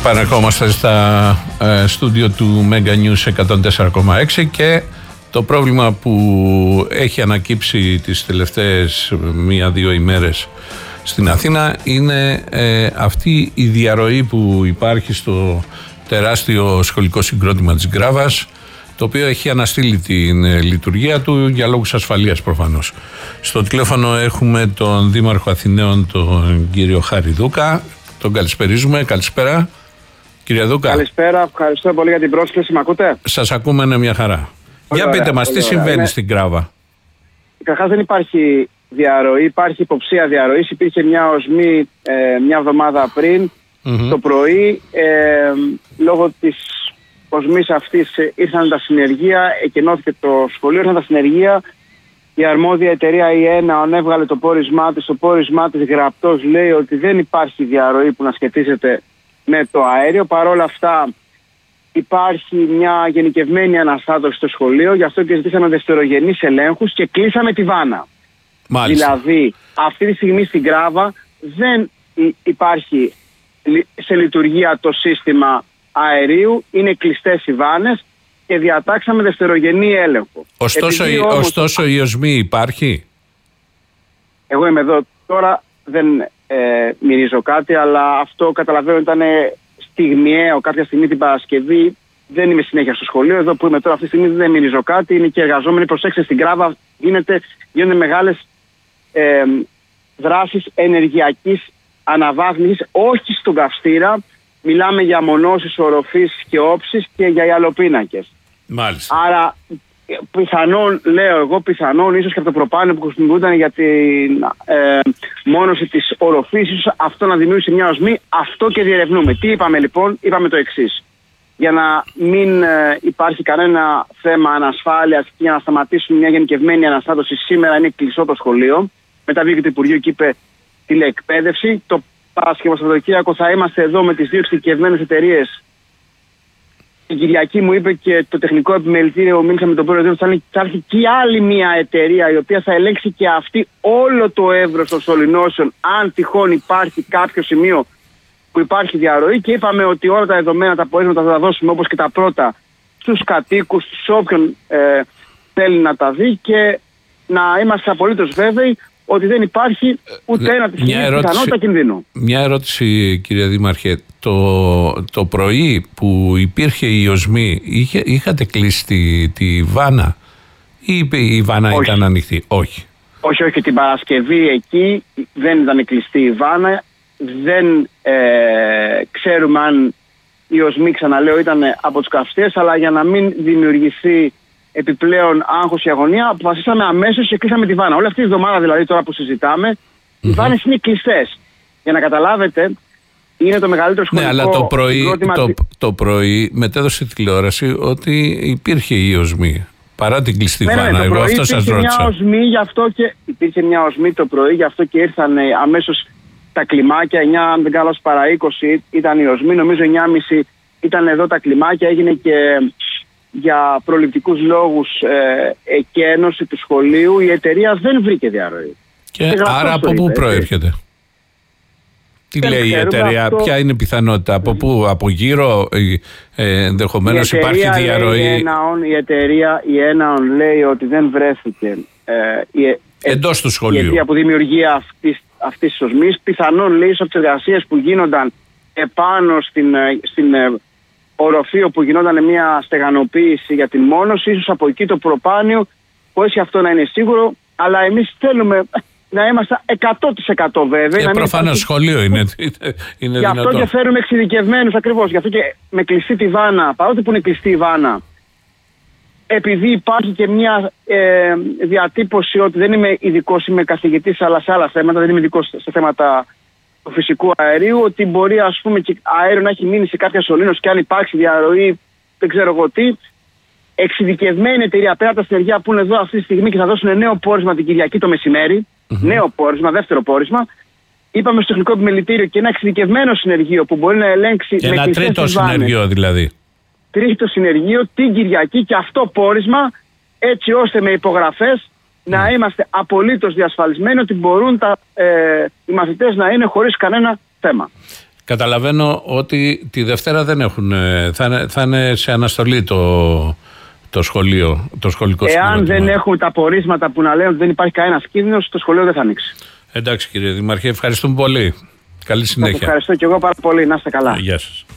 Επανερχόμαστε στα στούντιο του Mega News 104,6 και το πρόβλημα που έχει ανακύψει τις τελευταίες 1-2 ημέρες στην Αθήνα είναι αυτή η διαρροή που υπάρχει στο τεράστιο σχολικό συγκρότημα της Γκράβας, το οποίο έχει αναστείλει την λειτουργία του για λόγους ασφαλείας προφανώς. Στο τηλέφωνο έχουμε τον Δήμαρχο Αθηναίων, τον κύριο Χάρη Δούκα. Τον καλησπερίζουμε. Καλησπέρα. Κύριε Δούκα. Καλησπέρα, ευχαριστώ πολύ για την πρόσκληση. Μ' ακούτε? Σας ακούμε, είναι μια χαρά. Για πείτε μας, τι συμβαίνει στην Γκράβα? Καταρχάς δεν υπάρχει διαρροή, υπάρχει υποψία διαρροής. Υπήρχε μια οσμή μια εβδομάδα πριν, το πρωί. Λόγω της οσμής αυτής ήρθαν τα συνεργεία, εκενώθηκε το σχολείο, ήρθαν τα συνεργεία. Η αρμόδια εταιρεία η ΕΝΑΟΝ έβγαλε το πόρισμά της. Το πόρισμά της γραπτός λέει ότι δεν υπάρχει διαρροή που να σχετίζεται με το αέριο. Παρ' όλα αυτά υπάρχει μια γενικευμένη αναστάτωση στο σχολείο, γι' αυτό και ζητήσαμε δευτερογενείς ελέγχους και κλείσαμε τη βάνα. Μάλιστα. Δηλαδή αυτή τη στιγμή στην Γκράβα δεν υπάρχει σε λειτουργία το σύστημα αερίου, είναι κλειστές οι βάνες και διατάξαμε δευτερογενή έλεγχο. Ωστόσο η οσμή υπάρχει. Εγώ είμαι εδώ τώρα, δεν μυρίζω κάτι, αλλά αυτό καταλαβαίνω ήταν στιγμιαίο. Κάποια στιγμή την Παρασκευή δεν είμαι συνέχεια στο σχολείο. Εδώ που είμαι τώρα αυτή τη στιγμή δεν μυρίζω κάτι. Είναι και εργαζόμενοι. Προσέξτε, στην Γκράβα γίνονται μεγάλες δράσεις ενεργειακής αναβάθμισης, όχι στον καυστήρα. Μιλάμε για μονώσεις οροφής και όψης και για ιαλοπίνακες. Μάλιστα. Άρα πιθανόν, λέω εγώ, ίσως και από το προπάνιο που χρησιμοποιούνταν για την μόνωση της οροφής, ίσως αυτό να δημιούργησε μια οσμή. Αυτό και διερευνούμε. Τι είπαμε λοιπόν? Είπαμε το εξής. Για να μην υπάρχει κανένα θέμα ανασφάλειας και για να σταματήσουμε μια γενικευμένη αναστάτωση, σήμερα είναι κλειστό το σχολείο. Μετά βγήκε το Υπουργείο και είπε τηλεεκπαίδευση. Το Παρασκευό Σαββατοκύριακο θα είμαστε εδώ με τις δύο εξειδικευμένες εταιρείες. Η Κυριακή μου είπε και το τεχνικό επιμελητήριο, μίλησα με τον πρόεδρο, θα έρθει και άλλη μια εταιρεία η οποία θα ελέγξει και αυτή όλο το εύρος των σωληνώσεων, αν τυχόν υπάρχει κάποιο σημείο που υπάρχει διαρροή, και είπαμε ότι όλα τα δεδομένα, τα πορίσματα θα τα δώσουμε όπως και τα πρώτα στους κατοίκους, σε όποιον θέλει να τα δει, και να είμαστε απολύτως βέβαιοι ότι δεν υπάρχει ούτε ένα της πιθανότητα κινδύνου. Μια ερώτηση, κύριε Δήμαρχε. Το πρωί που υπήρχε η οσμή, είχατε κλείσει τη βάνα ή η βάνα ήταν ανοιχτή? Όχι. Όχι, την Παρασκευή εκεί δεν ήταν κλειστή η βάνα. Δεν ξέρουμε αν η οσμή, ξαναλέω, ήταν από τους καυστές, αλλά για να μην δημιουργηθεί επιπλέον άγχος και αγωνία, αποφασίσαμε αμέσως και κλείσαμε τη βάνα. Όλη αυτή τη εβδομάδα δηλαδή τώρα που συζητάμε, οι βάνες είναι κλειστές. Για να καταλάβετε, είναι το μεγαλύτερο σχολικό. Ναι, αλλά το πρωί μετέδωσε η τηλεόραση ότι υπήρχε η οσμή. Παρά την κλειστή βάνα. Εγώ αυτό σας ρώτησα. Υπήρχε μια οσμή το πρωί, γι' αυτό και ήρθαν αμέσως τα κλιμάκια. 9, αν δεν κάνω, παρά 20 ήταν η οσμή. Νομίζω 9.30 ήταν εδώ τα κλιμάκια. Έγινε και για προληπτικούς λόγους εκένωση του σχολείου. Η εταιρεία δεν βρήκε διαρροή. Και άρα από πού προέρχεται? Τι λέει η εταιρεία, ποια είναι η πιθανότητα, από πού, από γύρω, ενδεχομένως υπάρχει διαρροή? Η εταιρεία η ΕΝΑΟΝ λέει ότι δεν βρέθηκε εντός του σχολείου. Η αιτία που δημιουργεί αυτής της οσμής. Πιθανόν, λέει, από τις εργασίες που γίνονταν επάνω στην οροφή, όπου γινόταν μια στεγανοποίηση για την μόνωση, ίσως από εκεί το προπάνιο, όχι αυτό να είναι σίγουρο, αλλά εμείς θέλουμε να είμαστε 100% βέβαιοι. Προφανώς σχολείο είναι γι' δυνατό. αυτό και φέρουμε εξειδικευμένους ακριβώς. Γι' αυτό και με κλειστή τη βάνα, παρότι που είναι κλειστή η βάνα, επειδή υπάρχει και μια διατύπωση ότι δεν είμαι ειδικός, είμαι καθηγητής, αλλά σε άλλα θέματα, δεν είμαι ειδικός σε θέματα του φυσικού αερίου, ότι μπορεί, ας πούμε, και αέριο να έχει μείνει σε κάποια σωλήνωση και αν υπάρξει διαρροή, δεν ξέρω εγώ τι. Εξειδικευμένη εταιρεία, πέρα από τα συνεργεία που είναι εδώ αυτή τη στιγμή και θα δώσουν νέο πόρισμα την Κυριακή το μεσημέρι, νέο πόρισμα, δεύτερο πόρισμα. Είπαμε στο τεχνικό επιμελητήριο και ένα εξειδικευμένο συνεργείο που μπορεί να ελέγξει. Και ένα τρίτο συνεργείο δηλαδή. Τρίτο συνεργείο την Κυριακή, και αυτό πόρισμα, έτσι ώστε με υπογραφές να είμαστε απολύτως διασφαλισμένοι ότι μπορούν οι μαθητές να είναι χωρίς κανένα θέμα. Καταλαβαίνω ότι τη Δευτέρα δεν έχουν. Θα είναι σε αναστολή το σχολείο, το σχολικό συγκρότημα. Εάν δεν έχουν τα πορίσματα που να λένε ότι δεν υπάρχει κανένας κίνδυνος, το σχολείο δεν θα ανοίξει. Εντάξει κύριε Δημαρχέ, ευχαριστούμε πολύ. Καλή συνέχεια. Σας ευχαριστώ και εγώ πάρα πολύ. Να είστε καλά. Γεια σας.